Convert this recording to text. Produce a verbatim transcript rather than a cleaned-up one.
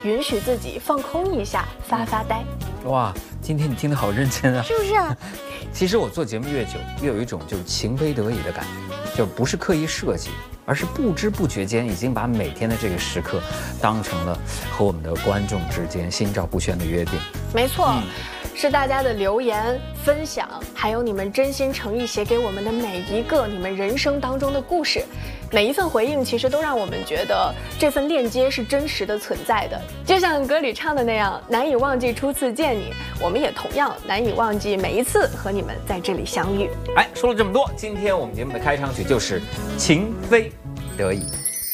允许自己放空一下，发发呆。 哇，今天你听得好认真啊！ 是不是啊？ 其实我做节目越久，越有一种就是情非得已的感觉，就不是刻意设计，而是不知不觉间已经把每天的这个时刻当成了和我们的观众之间心照不宣的约定。 没错。嗯，是大家的留言分享，还有你们真心诚意写给我们的每一个你们人生当中的故事，每一份回应其实都让我们觉得这份链接是真实的存在的。就像歌里唱的那样，难以忘记初次见你，我们也同样难以忘记每一次和你们在这里相遇。 哎，说了这么多，今天我们节目的开场曲就是情非得已。